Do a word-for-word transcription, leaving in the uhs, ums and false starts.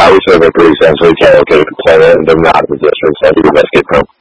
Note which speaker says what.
Speaker 1: we serve a pretty essentially tailor-catered player, and they're not in the district, so I think the best get from.